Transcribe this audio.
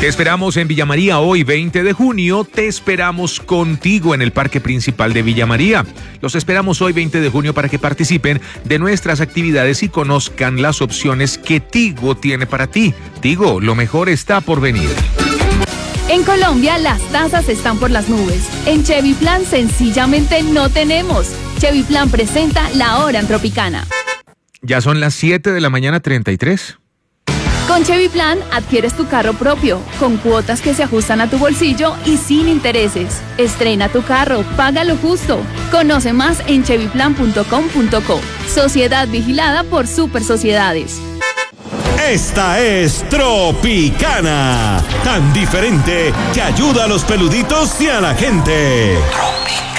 Te esperamos en Villa María hoy, 20 de junio. Te esperamos contigo en el Parque Principal de Villa María. Los esperamos hoy, 20 de junio, para que participen de nuestras actividades y conozcan las opciones que Tigo tiene para ti. Tigo, lo mejor está por venir. En Colombia, las tasas están por las nubes. En Chevy Plan, sencillamente no tenemos. Chevy Plan presenta la hora en Tropicana. Ya son las 7 de la mañana, 33. Con Chevy Plan adquieres tu carro propio, con cuotas que se ajustan a tu bolsillo y sin intereses. Estrena tu carro, paga lo justo. Conoce más en chevyplan.com.co. Sociedad vigilada por Super Sociedades. Esta es Tropicana, tan diferente que ayuda a los peluditos y a la gente. Tropicana.